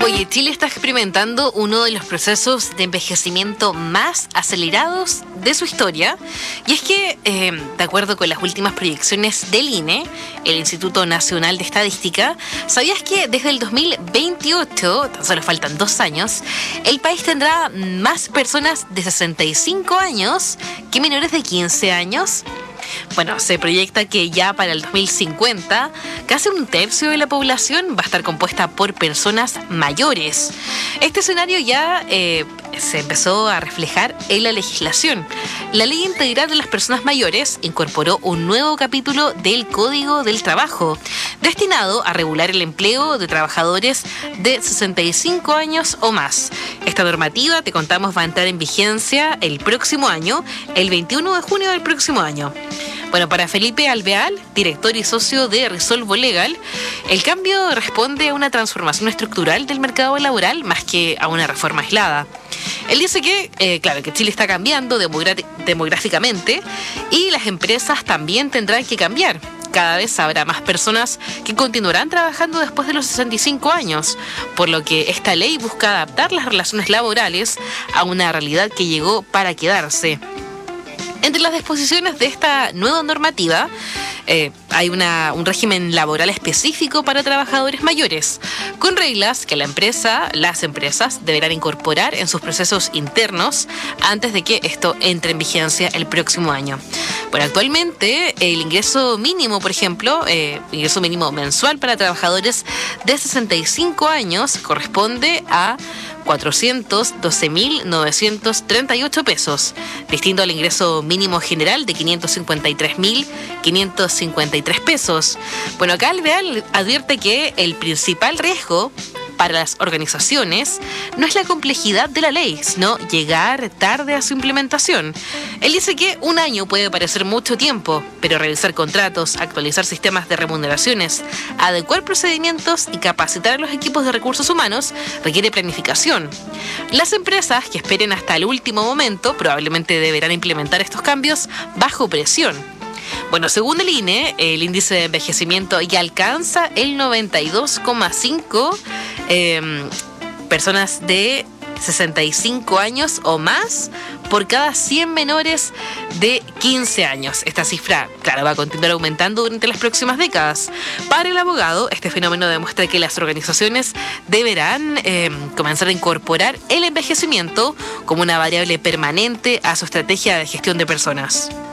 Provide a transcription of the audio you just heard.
Oye, Chile está experimentando uno de los procesos de envejecimiento más acelerados de su historia. Y es que, de acuerdo con las últimas proyecciones del INE, el Instituto Nacional de Estadística, ¿sabías que desde el 2028, tan solo faltan 2 años, el país tendrá más personas de 65 años que menores de 15 años? Bueno, se proyecta que ya para el 2050 casi un tercio de la población va a estar compuesta por personas mayores. Este escenario ya se empezó a reflejar en la legislación. La Ley Integral de las Personas Mayores incorporó un nuevo capítulo del Código del Trabajo, destinado a regular el empleo de trabajadores de 65 años o más. Esta normativa, te contamos, va a entrar en vigencia el próximo año, el 21 de junio del próximo año. Bueno, para Felipe Alvear, director y socio de Resolvo Legal, el cambio responde a una transformación estructural del mercado laboral más que a una reforma aislada. Él dice que, claro, que Chile está cambiando demográficamente y las empresas también tendrán que cambiar. Cada vez habrá más personas que continuarán trabajando después de los 65 años, por lo que esta ley busca adaptar las relaciones laborales a una realidad que llegó para quedarse. Entre las disposiciones de esta nueva normativa hay un régimen laboral específico para trabajadores mayores, con reglas que las empresas deberán incorporar en sus procesos internos antes de que esto entre en vigencia el próximo año. Bueno, actualmente el ingreso mínimo, por ejemplo, ingreso mínimo mensual para trabajadores de 65 años corresponde a 412.938 pesos, distinto al ingreso mínimo general de 553.553 pesos. Bueno, acá Alvear advierte que el principal riesgo para las organizaciones no es la complejidad de la ley, sino llegar tarde a su implementación. Él dice que un año puede parecer mucho tiempo, pero revisar contratos, actualizar sistemas de remuneraciones, adecuar procedimientos y capacitar a los equipos de recursos humanos requiere planificación. Las empresas que esperen hasta el último momento probablemente deberán implementar estos cambios bajo presión. Bueno, según el INE, el índice de envejecimiento ya alcanza el 92,5 personas de 65 años o más por cada 100 menores de 15 años. Esta cifra, claro, va a continuar aumentando durante las próximas décadas. Para el abogado, este fenómeno demuestra que las organizaciones deberán comenzar a incorporar el envejecimiento como una variable permanente a su estrategia de gestión de personas.